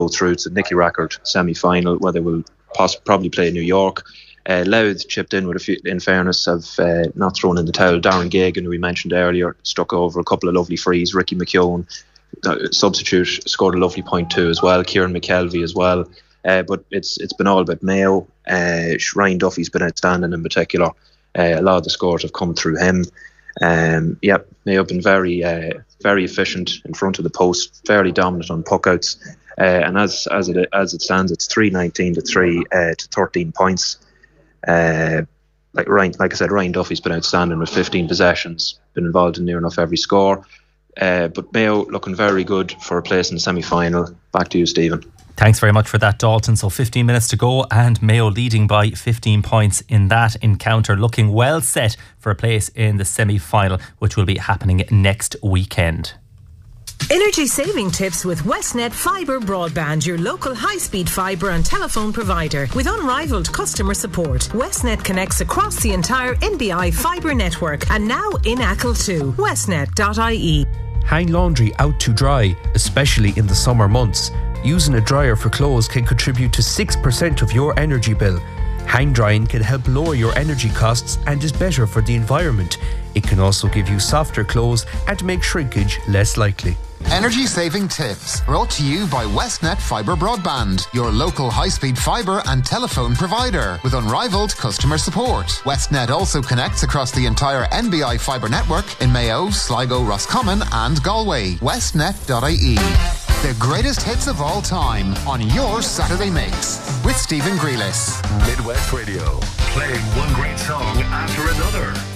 go through to Nicky Rackard semi-final, where they will probably play New York. Louth chipped in with a few, in fairness, have not thrown in the towel. Darren Gagan, who we mentioned earlier, struck over a couple of lovely frees. Ricky McKeown, substitute, scored a lovely point too as well. Kieran McKelvey as well. But it's been all about Mayo. Ryan Duffy's been outstanding in particular. A lot of the scores have come through him. Mayo have been very efficient in front of the post, fairly dominant on puckouts. And as it stands, it's 3-19 to 3 to 13 points. Like I said, Ryan Duffy's been outstanding with 15 possessions, been involved in near enough every score. But Mayo looking very good for a place in the semi-final. Back to you, Stephen. Thanks very much for that, Dalton. So 15 minutes to go and Mayo leading by 15 points in that encounter, looking well set for a place in the semi-final, which will be happening next weekend. Energy saving tips with Westnet Fibre Broadband, your local high-speed fibre and telephone provider. With unrivaled customer support, Westnet connects across the entire NBI fibre network and now in Achill too. Westnet.ie. Hang laundry out to dry, especially in the summer months. Using a dryer for clothes can contribute to 6% of your energy bill. Hang drying can help lower your energy costs and is better for the environment. It can also give you softer clothes and make shrinkage less likely. Energy saving tips brought to you by Westnet Fibre Broadband, your local high-speed fibre and telephone provider with unrivaled customer support. Westnet also connects across the entire NBI fibre network in Mayo, Sligo, Roscommon and Galway. Westnet.ie. The greatest hits of all time on your Saturday Mix with Stephen Grealis. Midwest Radio, playing one great song after another.